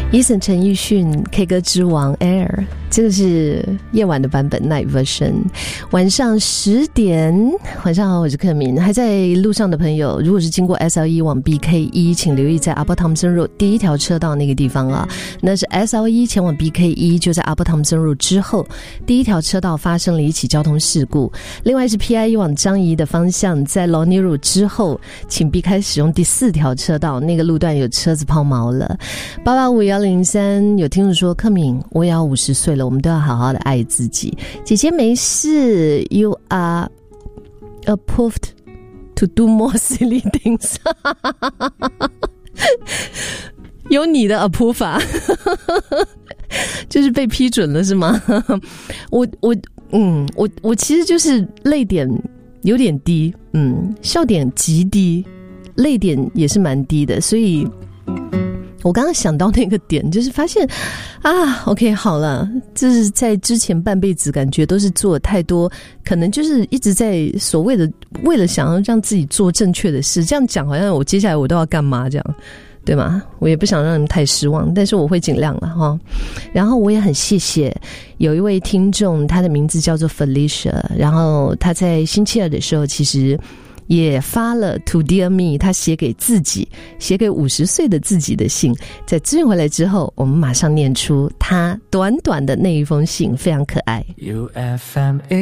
Eason 陈奕迅 K 歌之王 Air， 这个是夜晚的版本 Night Version。 晚上10点，晚上好，我是克明。还在路上的朋友，如果是经过 SL1 往 BK1， 请留意在 Upper Thomson Road 第一条车道那个地方啊，那是 SL1 前往 BK1， 就在 Upper Thomson Road 之后第一条车道发生了一起交通事故。另外是 PIE 往樟宜的方向，在 Lornie Road 之后请避开使用第4条车道，那个路段有车子抛锚了。8851003有听众说，克敏，我也要50岁了，我们都要好好的爱自己。姐姐没事， You are approved to do more silly things 有你的 approve 就是被批准了是吗？我其实就是泪点有点低，笑点极低，泪点也是蛮低的，所以我刚刚想到那个点，就是发现OK 好了，就是在之前半辈子感觉都是做太多，可能就是一直在所谓的为了想要让自己做正确的事，这样讲好像我接下来我都要干嘛这样，对吗？我也不想让你们太失望，但是我会尽量了哈。然后我也很谢谢有一位听众，他的名字叫做 Felicia， 然后他在星期二的时候其实也发了 To Dear Me， 他写给自己，写给50岁的自己的信。在资源回来之后，我们马上念出他短短的那一封信，非常可爱。